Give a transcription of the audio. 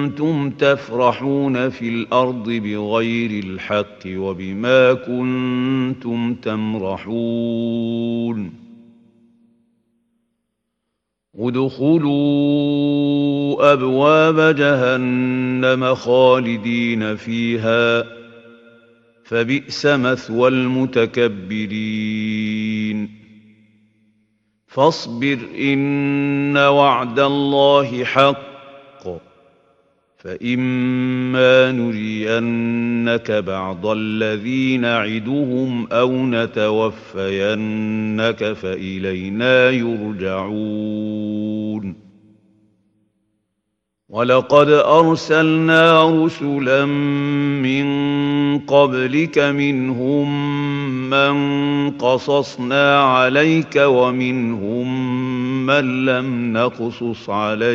كنتم تفرحون في الأرض بغير الحق وبما كنتم تمرحون ادخلوا أبواب جهنم خالدين فيها فبئس مثوى المتكبرين فاصبر إن وعد الله حق فإما نرينك بعض الذي نعدهم أو نتوفينك فإلينا يرجعون ولقد أرسلنا رسلا من قبلك منهم من قصصنا عليك ومنهم من لم نقصص عليك